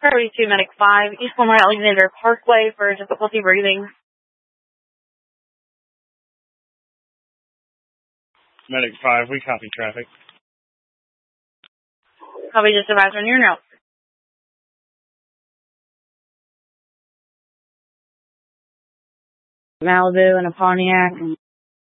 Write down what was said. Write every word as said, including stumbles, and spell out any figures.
Priority two, Medic five, East Palmer Alexander Parkway for difficulty breathing. Medic five, we copy traffic. Copy, just advisor on your note. Malibu and a Pontiac.